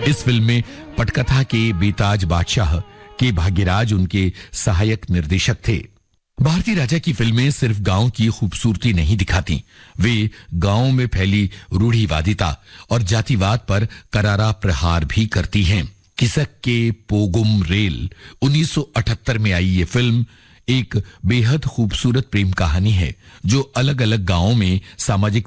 इस फिल्म में पटकथा के बेताज बादशाह के भाग्यराज उनके सहायक निर्देशक थे। भारती राजा की फिल्में सिर्फ गांव की खूबसूरती नहीं दिखाती, वे गांव में फैली रूढ़िवादिता और जातिवाद पर करारा प्रहार भी करती हैं। किसक के पोगुम रेल 1978 में आई ये फिल्म एक बेहद खूबसूरत प्रेम कहानी है जो अलग अलग गांवों में सामाजिक